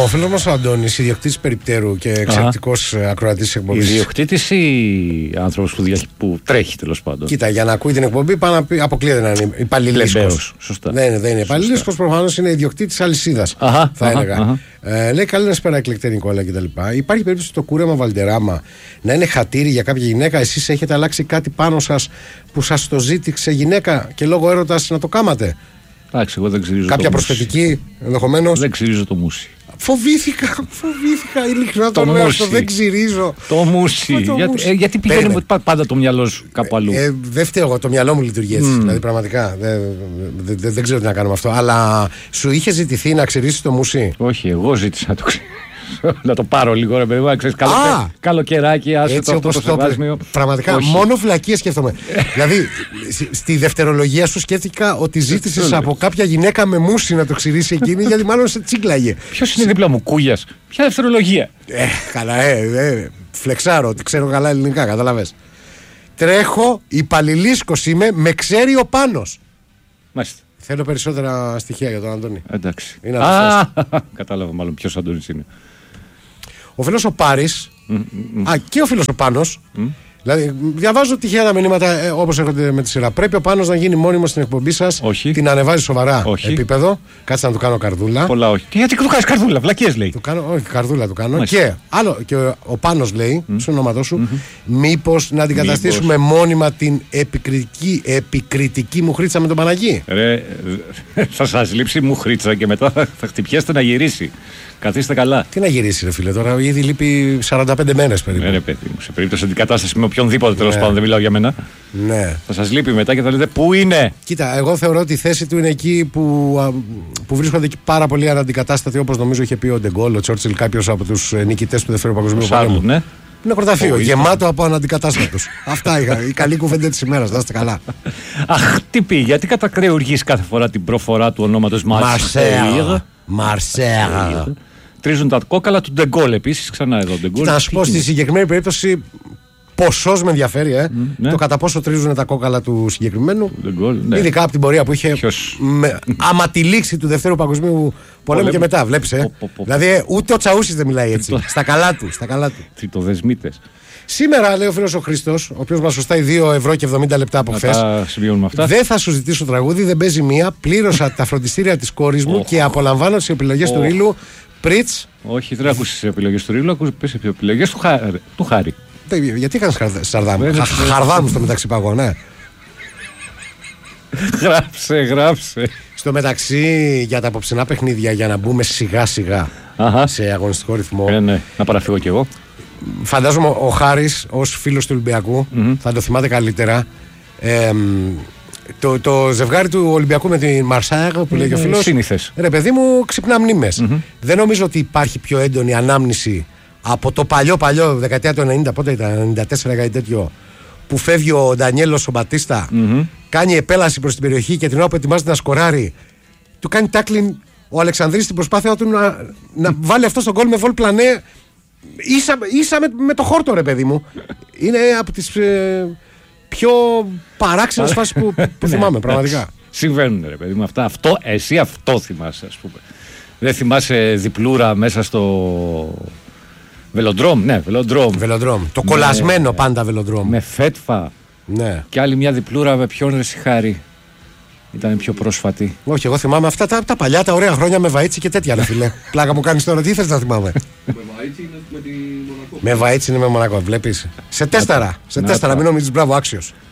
φίλος μας ο Αντώνης, ιδιοκτήτης περιπτέρου και εξαιρετικός ακροατής της εκπομπής. Ιδιοκτήτης ή άνθρωπος που τρέχει, τέλος πάντων? Κοίτα, για να ακούει την εκπομπή, αποκλείεται να είναι υπαλληλίσκος. Σωστά. Δεν είναι υπαλληλίσκος, προφανώς είναι ιδιοκτήτης αλυσίδας. Θα έλεγα. Λέει καλησπέρα, εκλεκτέ Νικόλα κτλ. Υπάρχει περίπτωση το κούρεμα Βαλτεράμα να είναι χατήρι για κάποια γυναίκα? Εσείς έχετε αλλάξει κάτι πάνω σας που σας το ζήτησε γυναίκα και λόγω έρωτας να το κάματε? Εντάξει, εγώ δεν ξυρίζω. Κάποια προσθετική ενδεχομένως? Δεν ξυρίζω το μουσι. Φοβήθηκα, ειλικρινά το λέω αυτό, δεν ξυρίζω. Το μουσι. Γιατί πηγαίνει πάντα το μυαλό σου κάπου αλλού? Δεν φταίω εγώ, το μυαλό μου λειτουργεί έτσι. Δηλαδή πραγματικά δεν ξέρω τι να κάνω με αυτό. Αλλά σου είχε ζητηθεί να ξυρίσεις το μουσι? Όχι, εγώ ζήτησα να το ξυρίσω. Να το πάρω λίγο, ρε παιδί μου, ξέρεις, καλοκαιράκι, άσε το αυτό το σεβάσμιο. Πραγματικά, μόνο βλακίες σκέφτομαι. Δηλαδή, στη δευτερολογία σου σκέφτηκα ότι ζήτησες από κάποια γυναίκα με μουσι να το ξηρίσει εκείνη, γιατί μάλλον σε τσίγκλαγε. Ποιος είναι δίπλα μου, Κούγιας? Ποια δευτερολογία? Καλά, φλεξάρω ότι ξέρω καλά ελληνικά, καταλαβες. Τρέχω, υπαλληλίσκος είμαι, με ξέρει ο Πάνος. Μάλιστα. Θέλω περισσότερα στοιχεία για τον Αντώνη. Εντάξει. Κατάλαβα μάλλον ποιος Αντώνης είναι. Ο φίλος ο Πάρης και ο φίλος ο Πάνος. Δηλαδή, διαβάζω τυχαία μηνύματα όπως έρχονται με τη σειρά. Πρέπει ο Πάνος να γίνει μόνιμος στην εκπομπή σας. Όχι. Την ανεβάζει σοβαρά επίπεδο. Κάτσε να του κάνω καρδούλα. Πολλά όχι. Γιατί του κάνεις καρδούλα, βλακίες λέει. Όχι, καρδούλα του κάνω. Και ο Πάνος λέει, στο όνομά σου, μήπως να αντικαταστήσουμε μόνιμα την επικριτική μου χρήτσα με τον Παναγί? Θα σας λείψει μου χρήτσα και μετά θα χτυπιέστε να γυρίσει. Καθίστε καλά. Τι να γυρίσει, ρε φίλε, τώρα ήδη λείπει 45 μέρες περίπου. Ναι, ρε παιδί μου, σε περίπτωση αντικατάσταση με οποιονδήποτε, τέλος πάντων, δεν μιλάω για μένα. Ναι. Θα σας λείπει μετά και θα λέτε πού είναι. Κοίτα, εγώ θεωρώ ότι η θέση του είναι εκεί που βρίσκονται εκεί πάρα πολλοί αναντικατάστατοι, όπως νομίζω είχε πει ο Ντεγκόλ, ο Τσόρτσιλ, κάποιος από τους νικητές του Δευτέρου Παγκοσμίου Πολέμου. Ναι. Είναι κορταφείο, γεμάτο από αναντικατάστατους. Αυτά είχα. Η καλή κουβέντα της ημέρας. Να είστε καλά. Αχ, τι πει, γιατί κατακρεουργείς κάθε φορά την προφορά του ονόματος Μαρσέλ. Τρίζουν τα κόκαλα του Ντεγκόλ επίσης, ξανά εδώ. Να σου πω, στη συγκεκριμένη περίπτωση, ποσός με ενδιαφέρει το κατά πόσο τρίζουν τα κόκαλα του συγκεκριμένου. Ναι. Ειδικά από την πορεία που είχε άμα τη λήξη του Δευτέρου Παγκοσμίου Πολέμου και μετά, βλέπεις. Δηλαδή ούτε ο Τσαούσης δεν μιλάει έτσι. Στα καλά του. Τριτοδεσμίτες. Σήμερα, λέει ο φίλος ο Χρήστος, ο οποίος μας χρωστάει 2 ευρώ και 70 λεπτά από χθες. Δεν θα σου ζητήσω τραγούδι, δεν παίζει μία. Πλήρωσα τα φροντιστήρια της κόρης μου και απολαμβάνω τις επιλογές του Ρήλου. Πριτς. Όχι, δεν ακούσεις τις επιλογές του Ρήλου, ακούσεις τις επιλογές του Χάρη. Γιατί έκανες Σαρδάμ? Χαρδάμ στο μεταξύ παγώ, ναι. Γράψε. Στο μεταξύ, για τα απόψινά παιχνίδια, για να μπούμε σιγά σιγά σε αγωνιστικό ρυθμό. Ναι, να παραφύγω κι εγώ. Φαντάζομαι ο Χάρης ως φίλος του Ολυμπιακού θα το θυμάται καλύτερα. Το ζευγάρι του Ολυμπιακού με την Μαρσάγ που λέει ο φίλος. Σύνηθες. Ρε παιδί μου, ξυπνά μνήμες. Δεν νομίζω ότι υπάρχει πιο έντονη ανάμνηση από το παλιό δεκαετία του 90, πότε ήταν, 94 κάτι τέτοιο, που φεύγει ο Ντανιέλος ο Μπατίστα, κάνει επέλαση προς την περιοχή και την ώρα που ετοιμάζεται να σκοράρει, του κάνει τάκλιν ο Αλεξανδρής στην προσπάθεια του να βάλει αυτό στον γκολ με βολ πλανέ. Ίσα με το χόρτο, ρε παιδί μου. Είναι από τις πιο παράξενες φάσεις που θυμάμαι, πραγματικά. Συμβαίνουν, ρε παιδί μου, αυτά. Εσύ αυτό θυμάσαι, ας πούμε. Δεν θυμάσαι διπλούρα μέσα στο Βελοντρόμ? Ναι, Βελοντρόμ. Το κολλασμένο πάντα Βελοντρόμ. Με φέτφα. Ναι. Και άλλη μια διπλούρα με ποιον, ρε Σιχάρη? Ήταν πιο πρόσφατη. Όχι, εγώ θυμάμαι αυτά τα παλιά, τα ωραία χρόνια με Βαΐτσι και τέτοια, ρε φίλε. Πλάκα μου κάνεις τώρα, τι θες να θυμάμαι? Με Βαΐτσι είναι με τη Μονακό. Με Βαΐτσι είναι με Μονακό, βλέπεις. Σε 4, μην νομίζεις, μπράβο, άξιος.